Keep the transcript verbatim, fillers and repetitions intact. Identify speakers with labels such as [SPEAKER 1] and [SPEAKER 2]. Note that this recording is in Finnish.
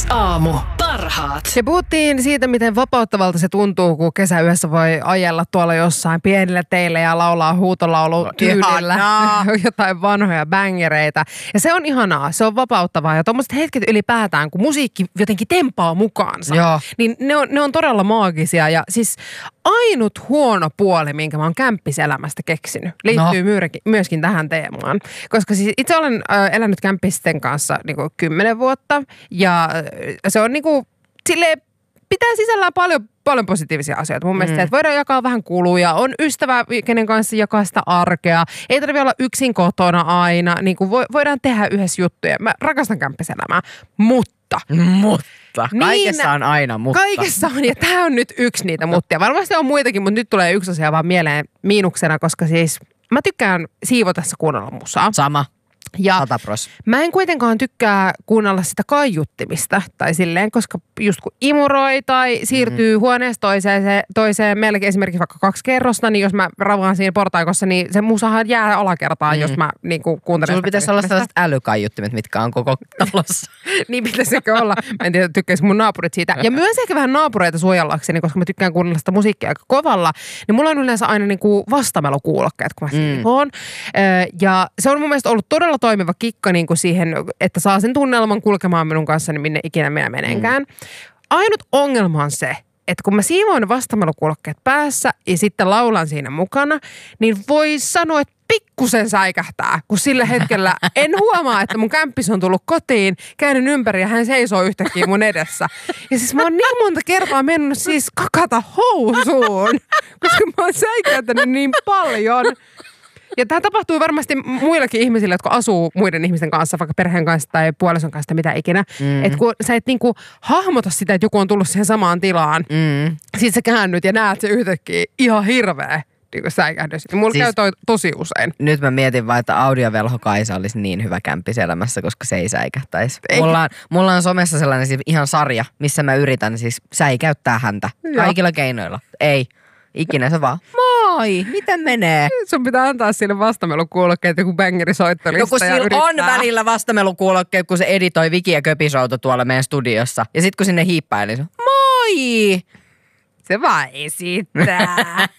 [SPEAKER 1] aamu. Parhaat.
[SPEAKER 2] Ja puhuttiin siitä, miten vapauttavalta se tuntuu, kun kesäyössä voi ajella tuolla jossain pienillä teillä ja laulaa huutolaulutyylillä jotain vanhoja bängereitä. Ja se on ihanaa, se on vapauttavaa. Ja tuommoiset hetket ylipäätään, kun musiikki jotenkin tempaa mukaansa,
[SPEAKER 3] Joo.
[SPEAKER 2] niin ne on, ne on todella maagisia. Ja siis ainut huono puoli, minkä mä oon kämppiselämästä keksinyt, liittyy no. myöskin tähän teemaan. Koska siis itse olen äh, elänyt kämppisten kanssa niin kuin kymmenen vuotta ja se on niin kuin silleen, pitää sisällään paljon, paljon positiivisia asioita. Mun mm. mielestä, että voidaan jakaa vähän kuluja, on ystävä, kenen kanssa jakaa sitä arkea. Ei tarvitse olla yksin kotona aina, niin kuin voidaan tehdä yhdessä juttuja. Mä rakastan kämppiselämää, mutta...
[SPEAKER 3] Mutta. Kaikessa niin, on aina mutta.
[SPEAKER 2] Kaikessa on, ja tämä on nyt yksi niitä muttia. Varmasti on muitakin, mutta nyt tulee yksi asia vaan mieleen miinuksena, koska siis mä tykkään siivotessa kuunnella musaa.
[SPEAKER 3] Sama.
[SPEAKER 2] Ja
[SPEAKER 3] Satapros.
[SPEAKER 2] mä en kuitenkaan tykkää kuunnella sitä kaiuttimista tai silleen, koska just kun imuroi tai siirtyy mm. huoneesta toiseen, se, toiseen meilläkin esimerkiksi vaikka kaksi kerrosta, niin jos mä ravaan siinä portaikossa, niin se musahan jää alakertaan, mm. jos mä niin kuin kuuntelen.
[SPEAKER 3] Sulla pitäisi olla sellaiset älykaiuttimet, mitkä on koko talossa.
[SPEAKER 2] Niin pitäisikö olla. Mä en tiedä, tykkäisikö mun naapurit siitä. Ja myös ehkä vähän naapureita suojellakseni, koska mä tykkään kuunnella sitä musiikkia aika kovalla. Niin mulla on yleensä aina niin kuin vastamelokuulokkeet, kun mä siivoon. Mm. Ja se on mun mielestä ollut todella toimiva kikka niin kuin siihen, että saa sen tunnelman kulkemaan minun kanssani, minne ikinä minä menenkään. Mm. Ainut ongelma on se, että kun mä siivoin vastamelukuulokkeet päässä ja sitten laulan siinä mukana, niin voi sanoa, että pikkusen säikähtää, kun sillä hetkellä en huomaa, että mun kämppis on tullut kotiin, käyn ympäri ja hän seisoo yhtäkkiä mun edessä. Ja siis mä oon niin monta kertaa mennyt siis kakata housuun, koska mä oon säikäyttänyt niin paljon. Ja tämä tapahtuu varmasti muillekin ihmisille, jotka asuu muiden ihmisten kanssa, vaikka perheen kanssa tai puolison kanssa tai mitä ikinä. Mm. Että kun sä et niinku hahmota sitä, että joku on tullut siihen samaan tilaan, mm. sit sä käännyt ja näet se yhtäkkiä ihan hirveä niin säikähdys. Ja mulla siis, käy toi tosi usein.
[SPEAKER 3] Nyt mä mietin vaan, että audiovelho Kaisa olisi niin hyvä kämppiselämässä, koska se ei säikähtäisi. Mulla on, mulla on somessa sellainen siis ihan sarja, missä mä yritän siis säikäyttää häntä. Joo. Kaikilla keinoilla. Ei. Ikinä se vaan, moi, miten menee?
[SPEAKER 2] Sun pitää antaa sille vastamelukuulokkeet joku bängerisoittolista.
[SPEAKER 3] Joku sillä on välillä vastamelukuulokkeet, kun se editoi Viki ja Köpisouto tuolla meidän studiossa. Ja sit kun sinne hiippaili, se moi!
[SPEAKER 2] Se vaan esittää.